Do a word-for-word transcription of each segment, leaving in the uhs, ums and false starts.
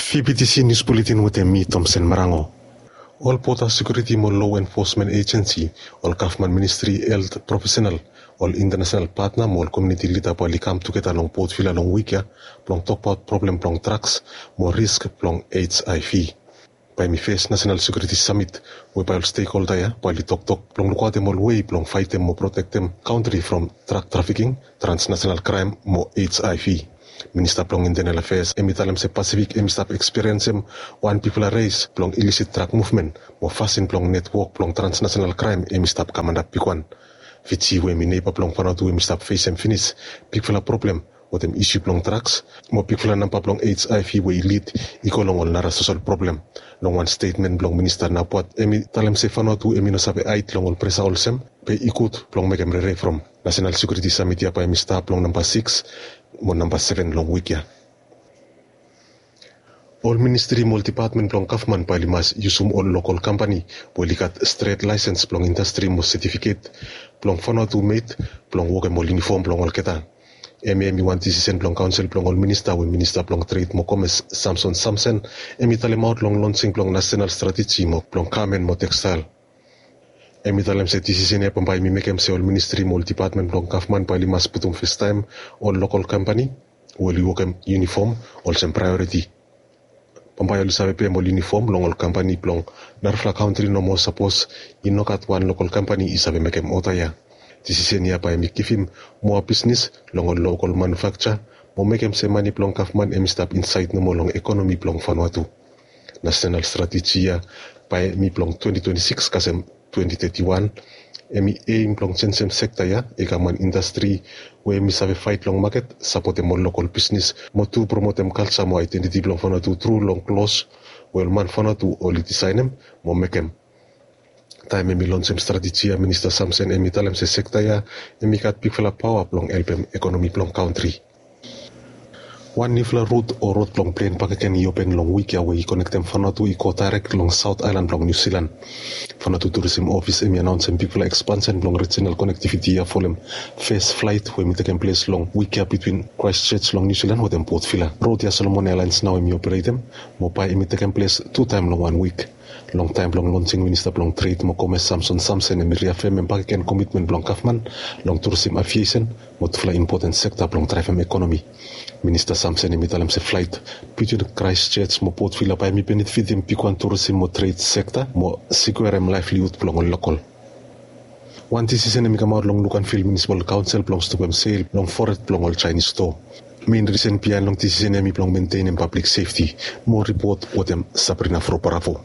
V B T C News Bulletin with me, Thompson Marango. All Port Security mo Law Enforcement Agency, all government ministry, health professional, all international partner, all community leader pali come together long Port Vila long week ya, long talk about problem long drugs, more risk long H I V. By me face National Security Summit, whereby all stakeholder ya, pali talk talk long look at them all way, long fight them, more protect them country from drug trafficking, transnational crime, more H I V. Minister Plong Internal Affairs, emitalem se Pacific, emistap experience em one people a race, plong illicit drug movement, mo fasin plong network, plong transnational crime, emistap kamandap pikwan. Fitsi we mi neighbor plong panatu emistap face em finish, pikfula problem, what em issue plong drugs, mo pikfula nampa plong H I V we lead, iko long all nara social problem. Long one statement plong minister na puat, emitalem se fanatu emino sabe ait long all presa olsem, pe ikut plong megem re from National Security Summit ya pa emistap plong number six, mo number seven long week ya. All ministry multi-department plong government pa limas yusum all local company polikat straight license plong industry mo certificate plong fono to mate plong woke mo uniform plong all keta. M M one decision plong council plong all minister we minister plong trade mo commerce Samson Samson emitale maut long launching plong national strategy mo plong garment mo textile. Emitalem se decision ya pampai mi mekem se all ministry multi-department plong government pa limas putum first time all local company will woke uniform all sem priority. Pampai all sabe pe mo uniform long all company plong narfla country no more suppose inokat one local company isabe mekem otaya. Decision ya pa mi kifim more business long all local manufacture mo mekem se money plong government em step inside no mo long economy plong Vanuatu. National strategy ya pa mi plong twenty twenty-six kasem twenty thirty-one emi aim plong sensem sector ya ekaman industry we mi save fight long market support mo local business mo to promote em culture mo identity plong Vanuatu through long close well man Vanuatu oli designem mo mekem time emi launch strategy ya minister Samson emi talem se sector ya emi kat pikfala power plong helpem economy plong country. One nifla route or road long plane pakaken iopen long week ya we connect them Vanuatu iko direct long South Island long New Zealand. Vanuatu Tourism Office emi announce em people expansion long regional connectivity ya folem first flight we mi taken place long week ya between Christchurch long New Zealand with them Port Vila. Road ya Solomon Airlines now emi operate them. Mo pa emi taken place two time long one week. Long time long launching minister long trade mo commerce Samson Samson emi reaffirm em pakaken commitment long government long tourism aviation mo tfla important sector long drive em economy. Minister Samson emi talem se flight between Christchurch mo Port Vila pa emi benefit em pikwan tourism mo trade sector mo secure em livelihood plong local. One decision emi kamar long Lucanville Municipal Council plong stop em sale long forest plong all Chinese store. Main reason pian long decision emi plong maintain em public safety. More report what em Sabrina Froparavo.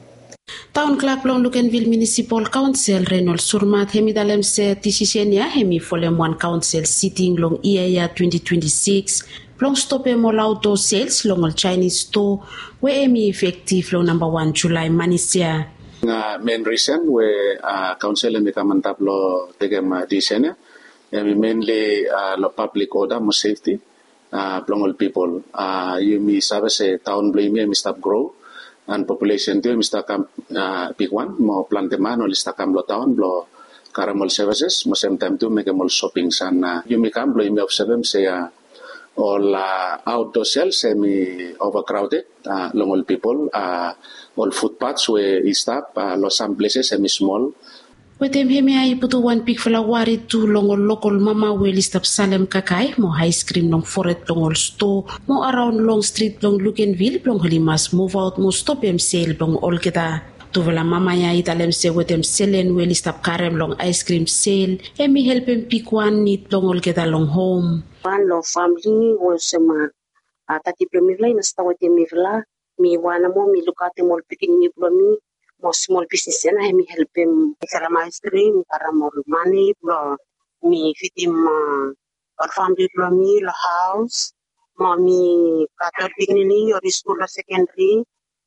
Town Clerk plong Lucanville Municipal Council Renol Surmat hemi dalem se decision ya hemi folem one council sitting long iya twenty twenty-six plong stop em all outdoor sales long all Chinese store we emi effective long number one July manisia. Uh, main reason we uh, council emi kamantap lo tegem uh, decision ya emi mainly uh, lo public order mo safety uh, plong all people uh, you mi sabe se town blame emi stop grow and population tu mista kam uh, big one mo planteman o lista kam lo town lo caramel services mo same time tu make mall shopping sana you mi kam lo imi observe say uh, all uh, outdoor sales semi overcrowded uh, long all people uh, all footpaths where is stop uh, lo some places semi small. Wetem hemi ay putu one pick fala wari tu long local mama we list up Salem Kakai mo ice cream long forest long store mo around long street long Lucanville long holimas move out mo stop em sale long all kita tu vala mama ya italem se wetem selen we list up karem long ice cream sale emi help em pick one need long all kita long home one long family was sema atati premier line sta wetem mirla mi wana mo mi lukate mo picking ni plomi mo small business na hemi help him karama ice cream karama money bro mi fit him or family bro mi lo house mommy kater dignity or school or secondary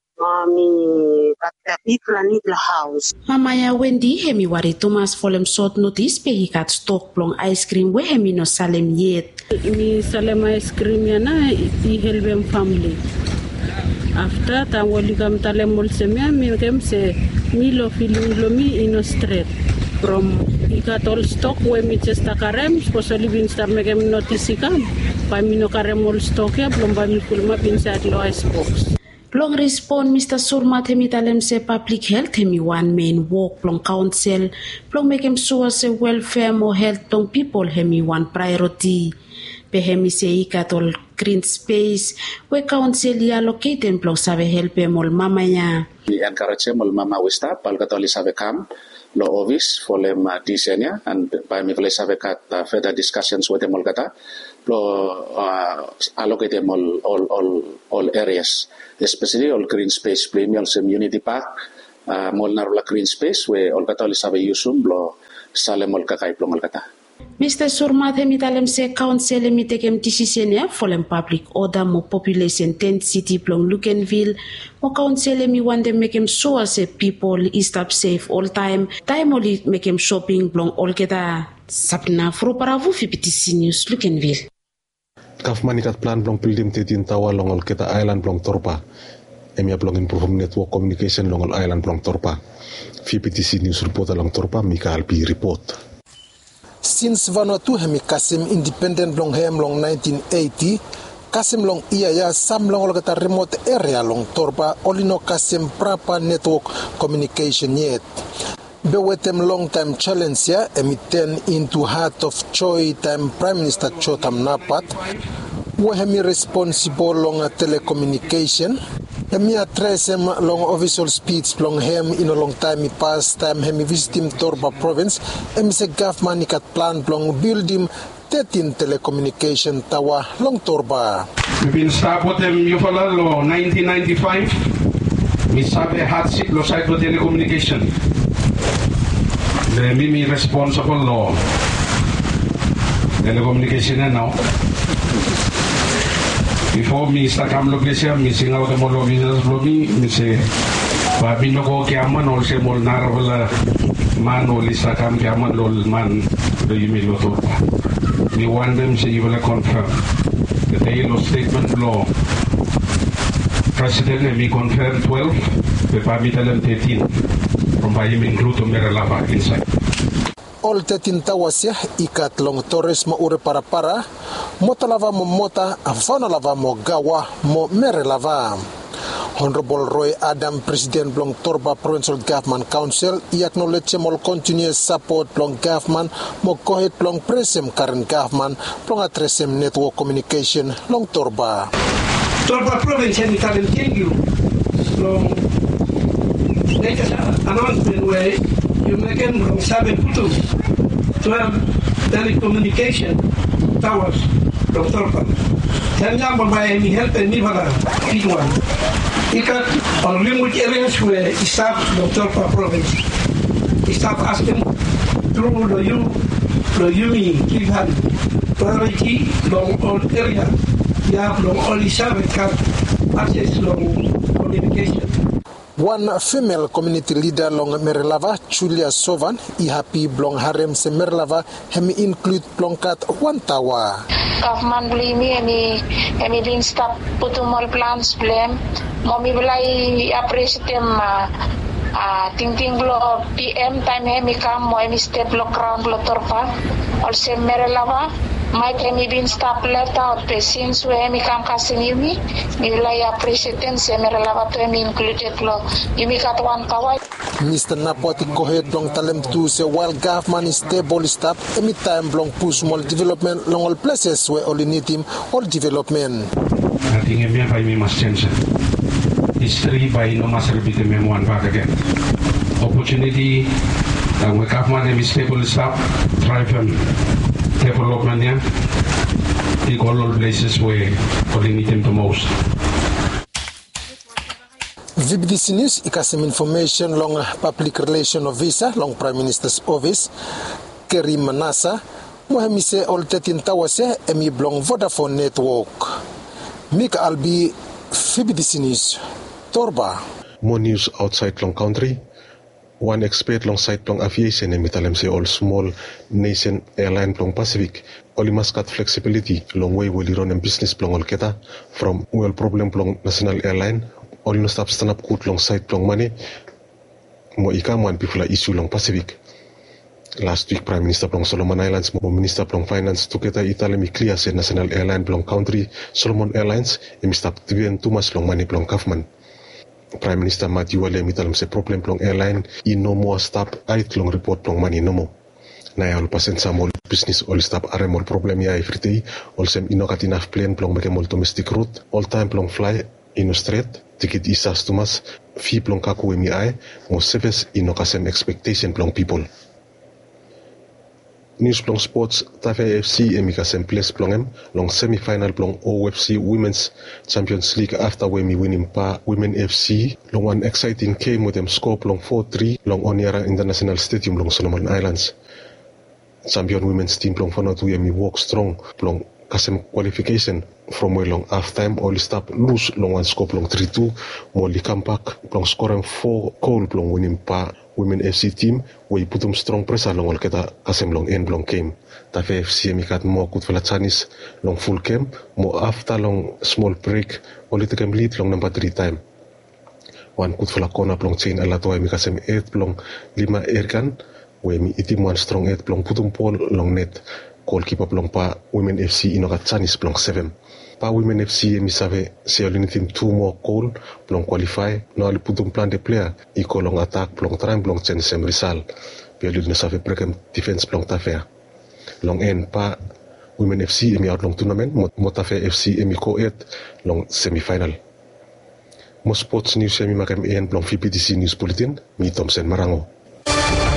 mommy kater people need the house. Mama ya Wendy hemi wari Thomas folem short notice pe he kat stock plong ice cream we hemi no Salem yet mi Salem ice cream ya na i help him family. After ta wali kam talem mol semia mi kem se mi lo feeling lo mi in straight from ikatol stock we mi chesta karem especially bin star me kem notice kam pa mi no karem mol stock ya plomba mi kulma bin sa lo ice box Long respond Mister Surmat hemi talem se public health hemi one main work long council long make him sure se welfare mo health long people hemi one priority. Pe hemi se ikatol green space we council ya located blog save help mol mama ya. We encourage mol mama we stop palkatoli save kam lo office for them uh, disenya and by me vle save kat uh, further discussions with them all kata lo uh, allocate them all all all all areas, especially all green space play also community park uh, mol narula green space we all katoli save yusum lo sale mol kakai plong all kata. Mister Surmat hemi talem se council hemi tekem decision ya folem public order mo population tent city plong Lukenville mo council hemi wande make him sure se people is stop safe all time time only make him shopping plong all keta sapna fro paravu fipitisi news Lukenville. Kafman ikat plan plong pildim tetin tawa long all keta island plong Torpa emi plong improve network communication long all island plong Torpa fipitisi news reporter long Torpa Mikael P report. Since Vanuatu hemi Kasim independent long hem long nineteen eighty, Kasim long iya ya sam long olgata remote area long Torpa olino Kasim proper network communication yet. Bewetem long time challenge ya emi turn into heart of Choi time Prime Minister Chotam Napat. We hemi responsible long telecommunication. Hemi address him long official speech long hem in a long time past time hemi visit him Torpa province. Hemi se government ikat plan long build him thirteen telecommunication tower long Torpa. We been start with them yufala lo nineteen ninety-five. We sabe hardship lo side lo telecommunication. The mimi responsible lo telecommunication now. Before me start kam lo plesia mi singaw ke molo business lo mi mi se babino ko ke aman ol se mol nar wala man ol isa kam ke aman lol man do yimi lo to mi want them se wala confirm the day lo statement lo president mi confirm twelve pe pamitalan thirteen from by him include to Meralava inside. All thirteen tawas ya ikat long Torres mo ure para para mota lava mo mota avana lava mo gawa mo mere lava. Honorable Roy Adam, President Blong Torpa Provincial Government Council, he acknowledge more continuous support Blong Government mo kohet Blong presem current government Blong atresem network communication Long Torpa. Torpa Province and Italian King Long latest announcement where you make them Blong Sabe Putu twelve telecommunication towers Blong Torpa. Tanya babae mi help ni bala one. Ikat on remote areas where staff Blong Torpa province. Staff asking through the you the Yumi Kivan priority long all area. Ya Blong only Sabe can access long communication. One female community leader long Merelava, Julia Sovan, I happy Blong Harem se Merelava, hemi include Blongkat one tawa. Government blame emi emi din stop putumol plans blame. Momi belai appreciate them ah ting ting blo P M time hemi kam mo emi step blo crown blo Torpa. Also Merelava. My kami din stop left out the since we emi kam kasin yumi mi belai appreciate them se Merelava to emi included lo yumi kat one kawai. Mister Napoti kohed Blong talem tu se while government is stable stop emi time Blong push more development long all places where only need him all development. I think emi apa emi mas change. History by no mas repeat emi one back again. Opportunity and we government emi stable stop drive and development ya. He go all places where only need him the most. V B D C News ikasim information long public relation officer long Prime Minister's office Kerry Manasa mohemise all thirteen tawase emi Blong Vodafone network. Mika Albi V B D C News Torpa. More news outside long country. One expert long site long aviation emi talem se all small nation airline long Pacific only maskat flexibility long way will run and business long all keta from well problem long national airline. All no stop stand up good long side long money. Mo ika mo an people issue long Pacific. Last week Prime Minister long Solomon Islands mo Minister long Finance together Italy mi clear se national airline long country Solomon Airlines emi stop tibian too much long money long government. Prime Minister Matthew Wale mitalam se problem plong airline i no more stop ait long report plong mani no mo. Na ya pasen sa mol business all stop are mol problem ya everyday all sem inokat enough plane plong make mol domestic route all time plong fly ino straight ticket isas tumas fee plong kaku emi ai mo service inokasem expectation plong people. News plong sports Tafe F C emi kasem place plong em long semi-final plong O F C Women's Champions League after we mi winning pa Women F C long one exciting game with them score plong four three long Oniara International Stadium long Solomon Islands. Champion women's team plong fono tu emi walk strong plong kasem qualification from where long half time all stop lose long one score plong three two mo li come back plong scoring four goal plong winning pa Women F C team we put them strong pressure long all kita kasem long end long game Tafe F C emi kat mo kut fala Chinese long full game mo after long small break only take lead long number three time one kut fala corner plong chain ala to emi kasem eight plong lima erkan we mi itim one strong eight plong putum pol long net goalkeeper plong pa Women F C inokat Chinese plong seven pa Women F C emi save se only team two more goal plong qualify no ali putum plan de player iko long attack plong tram plong chen sem risal piolu no save prekem defense plong Tafe long end pa Women F C emi out long tournament mo Tafe F C emi ko eight long semi-final mo sports news emi makem en plong V P D C news bulletin mi Thompson Marango.